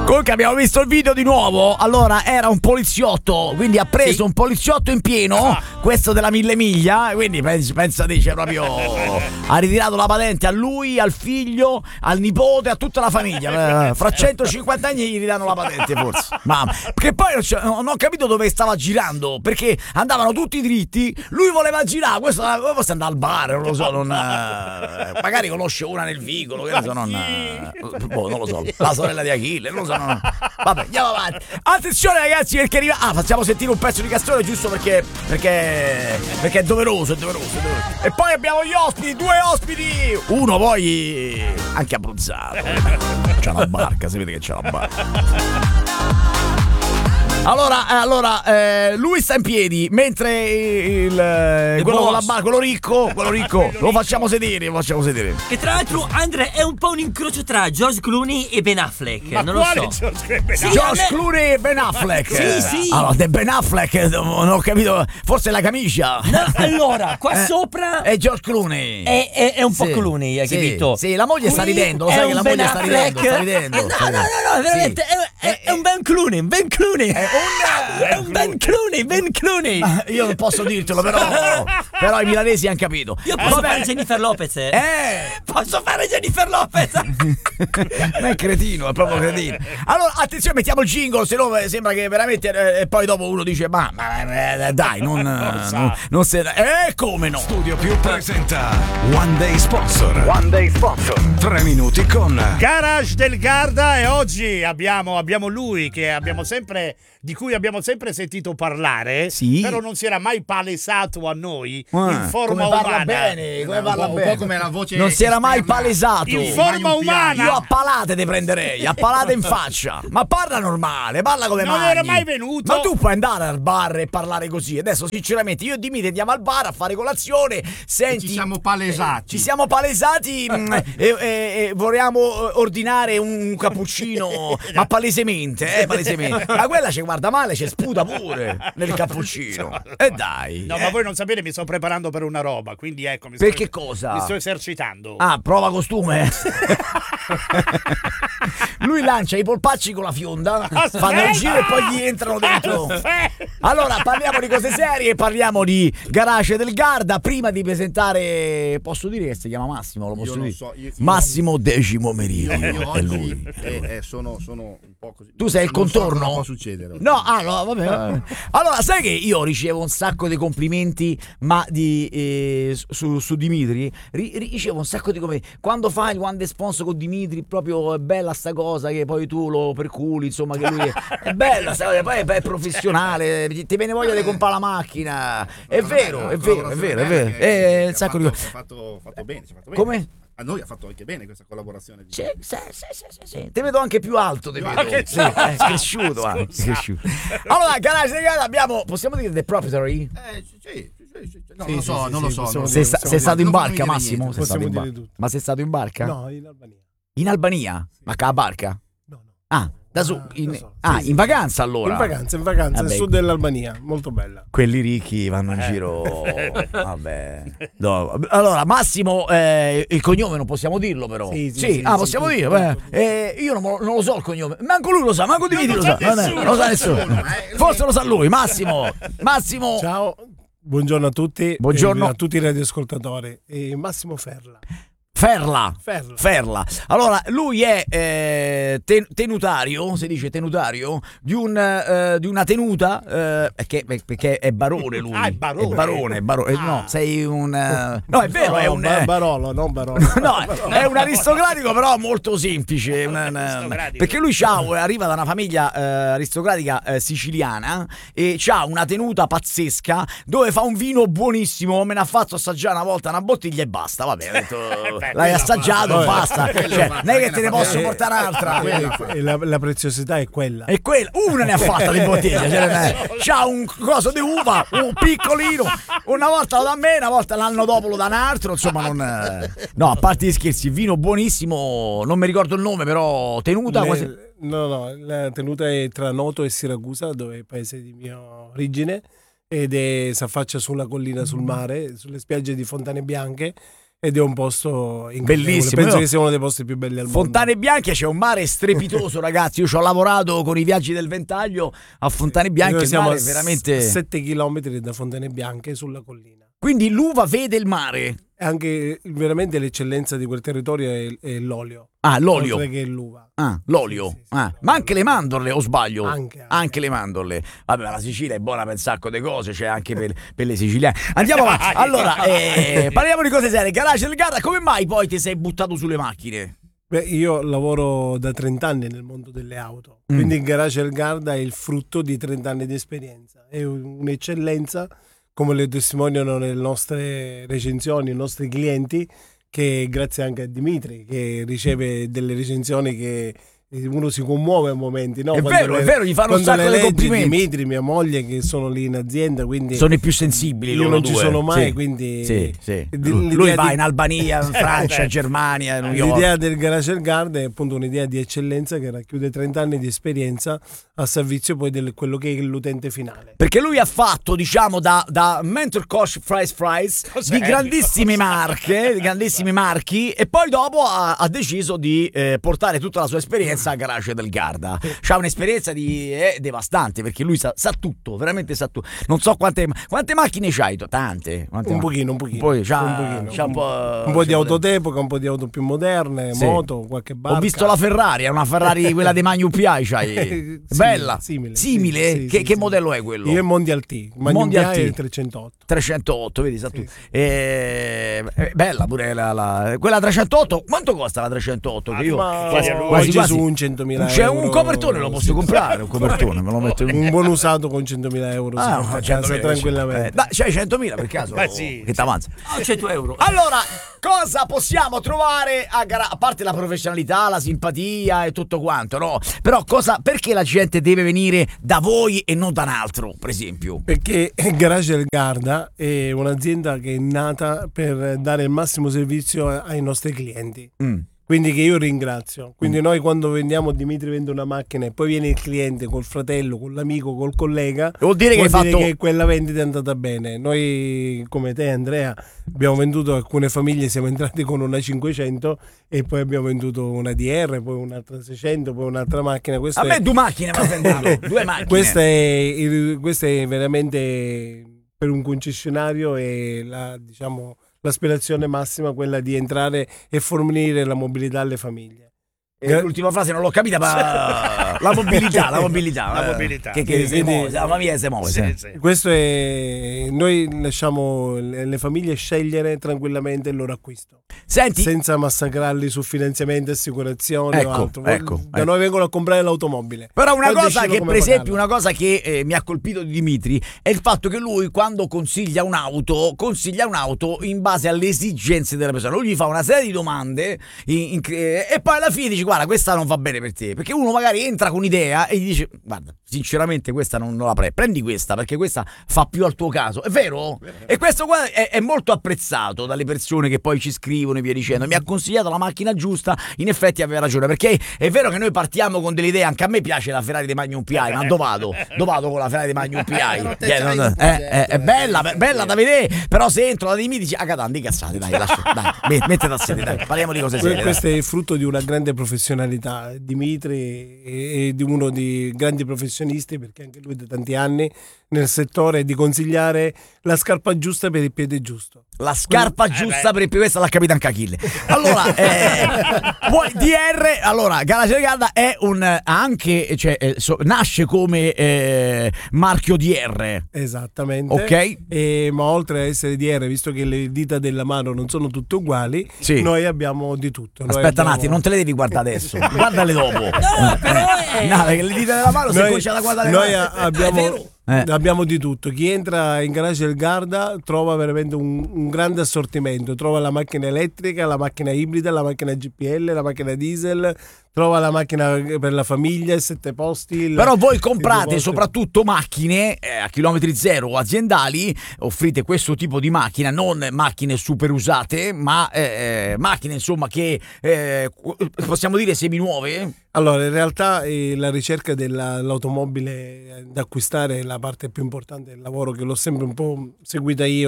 Comunque abbiamo visto il video di nuovo. Allora era un poliziotto, quindi ha preso un poliziotto in pieno, questo della Mille Miglia. Quindi pensa dice proprio ha ritirato la patente a lui, al figlio, al nipote, a tutta la famiglia. Fra 150 anni gli ridanno la patente forse. Ma che poi non ho capito dove stava girando, perché andavano tutti dritti, lui voleva girare, questo forse andava al bar, non lo so, magari conosce una nel vicolo, che ne so, non lo so, la sorella di Achille, non lo so. Vabbè, andiamo avanti. Attenzione ragazzi, perché arriva. Facciamo sentire un pezzo di Castore, giusto perché è doveroso, E poi abbiamo gli ospiti, 2 ospiti. Uno poi anche abbronzato. C'è una barca, si vede che c'è la barca. Allora, lui sta in piedi, mentre quello con la barca, quello ricco, lo facciamo sedere, Che tra l'altro, Andre, è un po' un incrocio tra George Clooney e Ben Affleck. Ma non lo so. George Clooney e Ben Affleck. Sì. Allora, De Ben Affleck, non ho capito, forse la camicia. No, allora, qua sopra è George Clooney. È un po' Clooney, hai capito? Sì, la moglie sta ridendo, lo sai che la moglie sta ridendo. No, veramente, è un Ben Clooney, è un Ben Clooney. Io non posso dirtelo, però i milanesi hanno capito. Io posso fare Jennifer Lopez? Posso fare Jennifer Lopez? Ma è cretino, è proprio cretino. Allora, attenzione, mettiamo il jingle, se no sembra che veramente e poi dopo uno dice ma dai, non se come no. Studio Più presenta One Day Sponsor. 3 minuti con Garage del Garda, e oggi abbiamo lui di cui abbiamo sempre sentito parlare, però non si era mai palesato a noi in forma come umana. Come parla bene. Come la voce non si era mai palesato in forma umana. Io a palate ti prenderei, a palate in faccia. Ma parla normale, parla come non mangi. era mai venuto. Ma tu puoi andare al bar e parlare così. Adesso sinceramente io e Dimitri andiamo al bar a fare colazione. Senti, ci siamo palesati. E vorremmo ordinare un cappuccino, ma palesemente. Ma quella ci guarda male, ci sputa pure nel cappuccino. E dai. No, ma voi non sapete, mi sto preparando per una roba, quindi ecco. Che cosa? Mi sto esercitando. Prova costume. Lui lancia i polpacci con la fionda, fanno il giro e poi gli entrano dentro. Allora, parliamo di cose serie, parliamo di Garage del Garda. Prima di presentare, posso dire che si chiama Massimo? Lo posso dire? Massimo Decimo Meridio. È lui. Sono un po' così. Tu sei il contorno? Non può succedere. No, vabbè. Allora, sai che io ricevo un sacco di complimenti, ma su Dimitri ricevo un sacco di complimenti. Quando fai il One Day Sponsor con Dimitri, proprio è bella sta cosa, che poi tu lo perculi, insomma, che lui è bella sta cosa, poi è professionale, ti viene voglia di comprare la macchina. È vero. Un sacco di cose. Fatto bene. Come? A noi ha fatto anche bene questa collaborazione. Sì. Te vedo anche più alto, te vedo. È cresciuto anche. Allora, Garage del Garda abbiamo, possiamo dire The Proprietary? Sì. Non lo so. Sei stato in barca, Massimo? Ma sei stato in barca? No, in Albania. In Albania? Ma che la barca? No. Da su, in vacanza allora? In vacanza, nel sud dell'Albania, molto bella. Quelli ricchi vanno in giro. Vabbè. No. Allora, Massimo, il cognome non possiamo dirlo, però. Sì, possiamo dirlo. Io non lo so il cognome. Manco lui lo sa, manco Dimitri lo sa. Non lo sa nessuno. Forse lo sa lui. Massimo. Ciao, buongiorno a tutti. Buongiorno a tutti i radioascoltatori. Massimo Ferla. Ferla. Allora, lui è tenutario, si dice tenutario, di una tenuta, perché è barone lui. È barone. No, sei un... No, è vero, è un... Barolo, non barolo. No, è un aristocratico, però molto semplice. Perché lui arriva da una famiglia aristocratica siciliana e c'ha una tenuta pazzesca dove fa un vino buonissimo. Me ne ha fatto assaggiare una volta una bottiglia e basta, vabbè, ho detto... L'hai assaggiato, basta. Non è che te ne posso portare un'altra. La preziosità è quella. E una ne ha fatta di bottiglia. C'ha un coso di uva, un piccolino. Una volta lo da me, una volta l'anno dopo lo da un altro. Insomma, no, a parte gli scherzi, vino buonissimo. Non mi ricordo il nome, però tenuta. No, la tenuta è tra Noto e Siracusa, dove è il paese di mia origine, ed si affaccia sulla collina sul mare, sulle spiagge di Fontane Bianche. ed è un posto bellissimo. Penso che sia uno dei posti più belli al mondo. Fontane Bianche, c'è un mare strepitoso, ragazzi. Io ci ho lavorato con i viaggi del Ventaglio a Fontane Bianche. Siamo il mare è veramente 7 chilometri da Fontane Bianche sulla collina. Quindi l'uva vede il mare. Anche veramente l'eccellenza di quel territorio è l'olio. Ah, l'olio. Oltre che l'uva. Ah, l'olio. Sì, ma anche le mandorle, o sbaglio? Anche le mandorle. Vabbè, la Sicilia è buona per un sacco di cose, c'è anche per le siciliane. Andiamo avanti. Allora, parliamo di cose serie. Garage del Garda, come mai poi ti sei buttato sulle macchine? Beh, io lavoro da 30 anni nel mondo delle auto, quindi il Garage del Garda è il frutto di 30 anni di esperienza. È un'eccellenza, come le testimoniano le nostre recensioni, i nostri clienti, che grazie anche a Dimitri, che riceve delle recensioni che uno si commuove a momenti, no? È vero, gli fanno un sacco di complimenti. Dimitri, mia moglie, che sono lì in azienda, quindi sono i più sensibili. Io non ci sono mai, sì, quindi sì. Lui va in Albania, in Francia, Germania, New York. L'idea del Garage del Garda è appunto un'idea di eccellenza che racchiude 30 anni di esperienza a servizio poi di quello che è l'utente finale. Perché lui ha fatto, diciamo, da mentor coach fries di grandissime marchi, e poi dopo ha deciso di portare tutta la sua esperienza a Garage del Garda. C'ha un'esperienza devastante, perché lui sa tutto, veramente sa tutto. Non so quante macchine c'hai, tante. Un pochino. Poi c'ha un po' di auto d'epoca, un po' di auto più moderne, sì. Moto, qualche barca. Ho visto la Ferrari, è una Ferrari quella dei Magnum PI, c'hai. Bella, simile. Sì, che modello è quello? Io è Mondial T, Mondial T è il 308, vedi, sa tu. Bella pure quella 308. Quanto costa la 308? Che io quasi su un 100.000 c'è euro. Un copertone lo posso comprare, un copertone me lo metto in... Un buon usato con 100.000 euro si fa a casa tranquillamente. C'hai 100.000 per caso? Sì. Che t'avanza? 100 euro. Allora, cosa possiamo trovare a parte la professionalità, la simpatia e tutto quanto, no? Però perché la gente deve venire da voi e non da un altro, per esempio? Perché Garage del Garda è un'azienda che è nata per dare il massimo servizio ai nostri clienti. Quindi che io ringrazio. Quindi noi quando vendiamo, Dimitri vende una macchina e poi viene il cliente col fratello, con l'amico, col collega, vuol dire che quella vendita è andata bene. Noi come te, Andrea, abbiamo venduto alcune famiglie, siamo entrati con una 500 e poi abbiamo venduto una DR, poi un'altra 600, poi un'altra macchina. A me 2 macchine mi ha venduto, 2 macchine. Questa è veramente, per un concessionario, è l'aspirazione massima, quella di entrare e fornire la mobilità alle famiglie. L'ultima frase non l'ho capita, ma la mobilità. Che si muove, la famiglia si muove. Sì. Questo è, noi lasciamo le famiglie scegliere tranquillamente il loro acquisto. Senti, senza massacrarli su finanziamento, assicurazione o altro. Ecco. Noi vengono a comprare l'automobile. Però una cosa che mi ha colpito di Dimitri è il fatto che lui, quando consiglia un'auto in base alle esigenze della persona. Lui gli fa una serie di domande e poi alla fine dice: guarda, questa non va bene per te, perché uno magari entra con un'idea e gli dice: guarda, sinceramente questa non la prendi questa, perché questa fa più al tuo caso. È vero? E questo qua è molto apprezzato dalle persone che poi ci scrivono e via dicendo: mi ha consigliato la macchina giusta. In effetti aveva ragione, perché è vero che noi partiamo con delle idee. Anche a me piace la Ferrari di Magnum PI, ma dove vado con la Ferrari di Magnum PI? È bella da vedere, però se entro da Dimitri dici: di cazzate, dai, mettete a sedere, dai, parliamo di cose serie. Questo è il frutto di una grande professionalità. Dimitri è di uno dei grandi professionisti, perché anche lui da tanti anni nel settore, di consigliare la scarpa giusta per il piede giusto. La scarpa giusta per il piede, questa l'ha capita anche Achille. Allora, poi DR, allora, Garage del Garda è nasce come marchio DR. Esattamente. Ok. Ma oltre a essere DR, visto che le dita della mano non sono tutte uguali, sì, noi abbiamo di tutto. Aspetta un attimo, non te le devi guardare adesso, guardale dopo. No, però perché le dita della mano si comincia a guardare. Noi abbiamo di tutto. Chi entra in Garage del Garda trova veramente un grande assortimento. Trova la macchina elettrica, la macchina ibrida, la macchina GPL, la macchina diesel, trova la macchina per la famiglia, 7 posti. Però voi comprate soprattutto macchine a chilometri zero o aziendali, offrite questo tipo di macchina, non macchine super usate, ma macchine insomma che possiamo dire seminuove. Allora, in realtà la ricerca dell'automobile da acquistare è la parte più importante del lavoro, che l'ho sempre un po' seguita io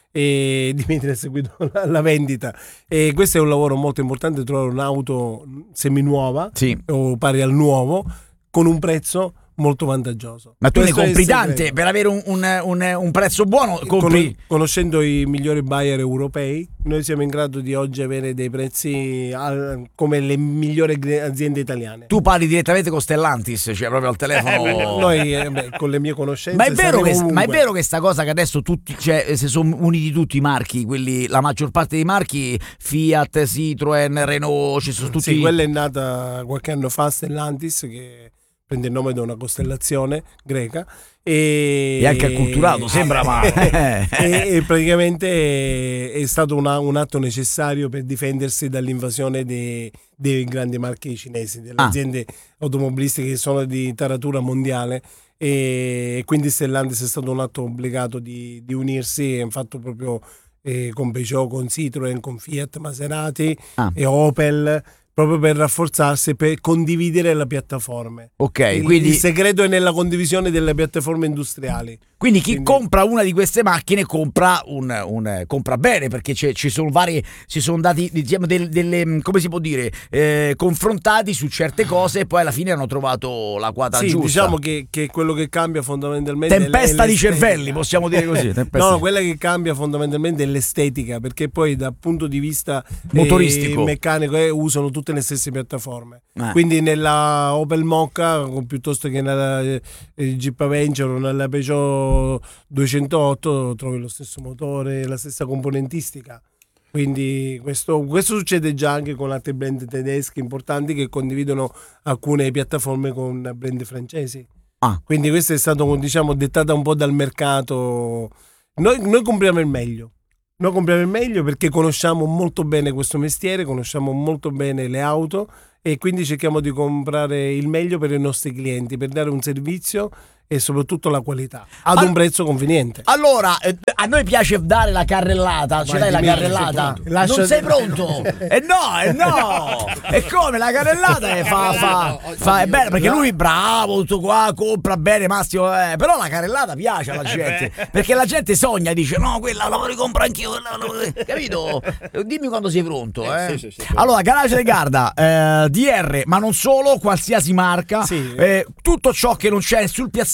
e Dimitri ha seguito la vendita, e questo è un lavoro molto importante, trovare un'auto seminuova o pari al nuovo con un prezzo molto vantaggioso. Ma tu questo ne compri tante per avere un prezzo buono? Compri... Conoscendo i migliori buyer europei, noi siamo in grado di oggi avere dei prezzi come le migliori aziende italiane. Tu parli direttamente con Stellantis, cioè proprio al telefono. Noi con le mie conoscenze. Ma è vero che sta cosa che adesso tutti, cioè si sono uniti tutti i marchi, quelli, la maggior parte dei marchi, Fiat, Citroen, Renault, ci sono tutti. Sì, quella è nata qualche anno fa, Stellantis, che prende il nome da una costellazione greca e anche acculturato sembra, ma e praticamente è stato un atto necessario per difendersi dall'invasione dei grandi marchi cinesi, delle aziende automobilistiche che sono di taratura mondiale, e quindi Stellantis è stato un atto obbligato di unirsi, e ha fatto proprio con Peugeot, con Citroen, con Fiat, Maserati e Opel, proprio per rafforzarsi, per condividere le piattaforme. Ok, quindi il segreto è nella condivisione delle piattaforme industriali. Quindi chi compra una di queste macchine compra compra bene, perché ci sono varie, ci sono dati, diciamo, delle come si può dire, confrontati su certe cose, e poi alla fine hanno trovato la quota giusta. Diciamo che quello che cambia fondamentalmente tempesta di cervelli, possiamo dire così. No, quella che cambia fondamentalmente è l'estetica, perché poi dal punto di vista motoristico, meccanico, usano tutte le stesse piattaforme. Quindi nella Opel Mokka, piuttosto che nella Jeep Avenger o nella Peugeot 208, trovi lo stesso motore, la stessa componentistica. Quindi questo succede già anche con altri brand tedeschi importanti che condividono alcune piattaforme con brand francesi. Quindi questo è stato, diciamo, dettata un po' dal mercato. Noi compriamo il meglio. Noi compriamo il meglio perché conosciamo molto bene questo mestiere, conosciamo molto bene le auto, e quindi cerchiamo di comprare il meglio per i nostri clienti, per dare un servizio e soprattutto la qualità ad un prezzo conveniente. Allora, a noi piace dare la carrellata. Ce l'hai la carrellata? Non sei pronto? No! E come la carrellata è bella, perché lui bravo, tutto qua, compra bene, Massimo, però la carrellata piace alla gente, perché la gente sogna, dice no, quella la vorrei comprare anch'io, capito? Dimmi quando sei pronto. Sì. Allora, Garage del Garda, DR, ma non solo, qualsiasi marca, tutto ciò che non c'è sul piazzale,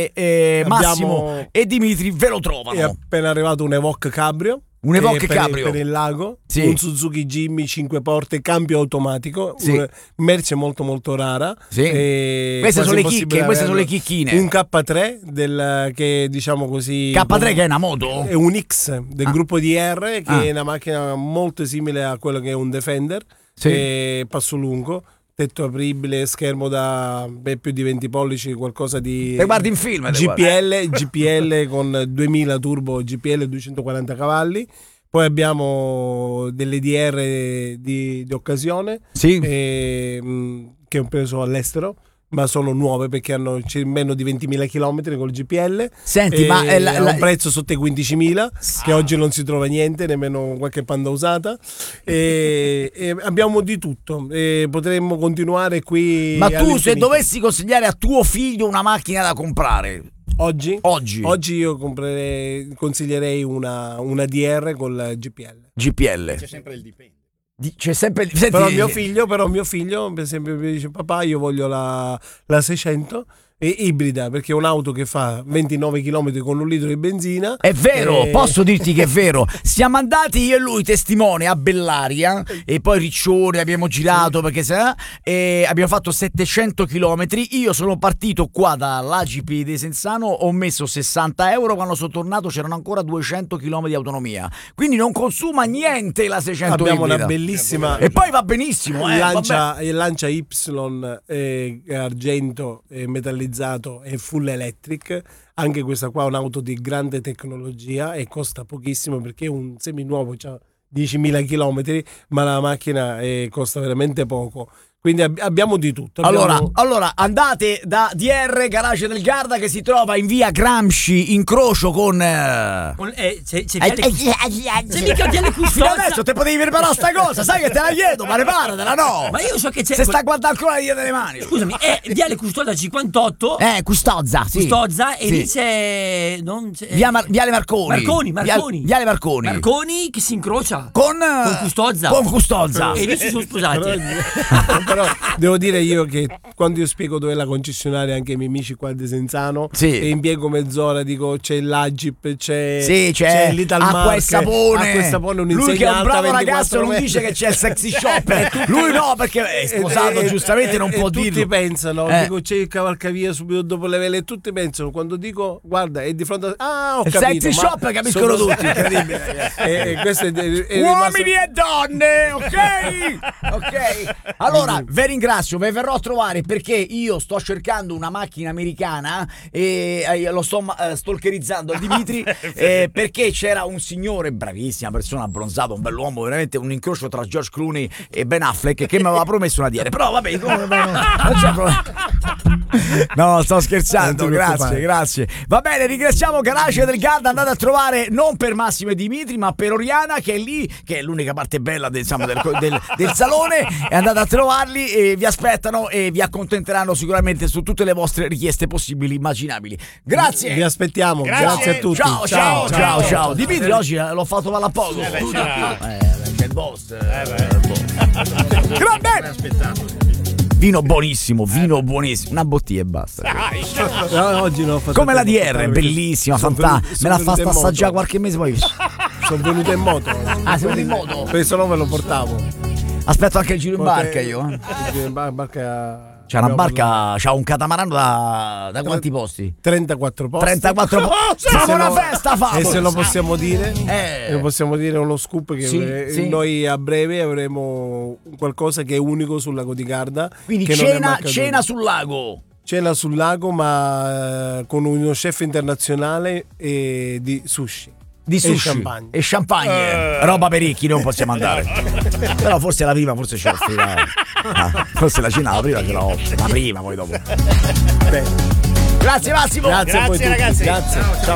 Massimo e Dimitri ve lo trovano. È appena arrivato un Evoque Cabrio. Cabrio per il lago, un Suzuki Jimmy 5 porte, cambio automatico, merce molto molto rara. Queste sono le chicchine. Un K3 che, diciamo così, K3 che è una moto? È un X del gruppo DR, che è una macchina molto simile a quello che è un Defender, passo lungo, tetto apribile, schermo da più di 20 pollici, qualcosa di... guardi in film. GPL con 2000 turbo, GPL 240 cavalli. Poi abbiamo delle DR di occasione, che ho preso all'estero, ma sono nuove perché hanno meno di 20.000 km col GPL. Senti, ma ha un prezzo sotto i 15.000, che oggi non si trova niente, nemmeno qualche panda usata, e abbiamo di tutto, e potremmo continuare qui. Ma tu, se dovessi consigliare a tuo figlio una macchina da comprare oggi io consiglierei una DR col GPL. C'è sempre il dipende. C'è sempre, però mio figlio per esempio mi dice: papà, io voglio la 600 e ibrida, perché è un'auto che fa 29 km con 1 litro di benzina. È vero, posso dirti che è vero. Siamo andati io e lui, testimone, a Bellaria, e poi Riccione abbiamo girato, perché e abbiamo fatto 700 km. Io sono partito qua dall'AGP di Desenzano, ho messo 60 euro, quando sono tornato c'erano ancora 200 km di autonomia, quindi non consuma niente la 600. Abbiamo ibrida. Una bellissima, e poi va benissimo, Lancia Y argento metallizzato e full electric. Anche questa qua è un'auto di grande tecnologia e costa pochissimo, perché è un seminuovo, c'ha 10.000 km, ma la macchina costa veramente poco. Quindi abbiamo di tutto. Allora, andate da DR Garage del Garda, che si trova in via Gramsci, incrocio con c'è mica Viale Custozza. Fino adesso te potevi preparare sta cosa, sai che te la chiedo, ma preparatela, no? Ma io so che c'è. Se sta guardando ancora dietro le mani. Scusami, è Viale Custozza 58. Custozza, sì. Custozza, e sì. lì c'è. Viale Marconi. Viale Marconi. Marconi che si incrocia con Custozza. Con Custozza. E lì si sono sposati. Però devo dire io che quando io spiego dove è la concessionaria anche ai miei amici qua a Desenzano, e impiego mezz'ora, dico c'è l'Agip, c'è l'Italmark, acqua e sapone, un lui che è un bravo ragazzo non metri. dice che c'è il sexy shop. Lui no, perché è sposato, giustamente non può dirlo. Tutti pensano, dico c'è il cavalcavia subito dopo le vele, tutti pensano, quando dico guarda è di fronte ho il capito, sexy shop capiscono tutti, incredibile. Questo è uomini e donne, ok? Allora vi ringrazio, vi verrò a trovare perché io sto cercando una macchina americana e lo sto stalkerizzando a Dimitri perché c'era un signore, bravissima persona, abbronzato, un bell'uomo, veramente un incrocio tra George Clooney e Ben Affleck, che mi aveva promesso una dieta, però vabbè, non c'è problema. No, sto scherzando, grazie. Va bene, ringraziamo Garage del Garda, andate a trovare non per Massimo e Dimitri ma per Oriana, che è lì, che è l'unica parte bella del salone, e andate a trovarli e vi aspettano e vi accontenteranno sicuramente su tutte le vostre richieste possibili, immaginabili. Grazie, vi aspettiamo. Grazie a tutti. Ciao. Dimitri oggi l'ho fatto male a poco. C'è il boss. Grande. Vino buonissimo, una bottiglia e basta. Oggi l'ho fatto come la DR, bellissima, fantastica. Me la fa assaggiare qualche mese poi. Sono venuto in moto. Sei venuto in moto? Questo no me lo portavo. Aspetto anche il giro in barca io. Il giro in barca. C'è una barca, c'ha un catamarano da quanti posti? 34 posti. 34 posti. Famo una festa, famo. E se lo possiamo dire? Lo possiamo dire uno scoop che noi a breve avremo qualcosa che è unico sul lago di Garda. Quindi cena sul lago. Cena sul lago, ma con uno chef internazionale di sushi. Di sushi e champagne. Roba per ricchi, non possiamo andare. Però forse la prima, forse ce l'ho offrita. Forse la cena la prima ce l'ho offrita. La prima, poi dopo. Bene. Grazie Massimo. Grazie a voi tutti. Ragazzi. Grazie. Ciao.